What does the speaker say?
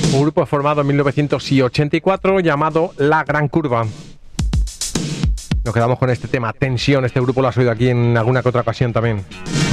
Un grupo formado en 1984 llamado La Gran Curva. Nos quedamos con este tema, Tensión. Este grupo lo has oído aquí en alguna que otra ocasión también.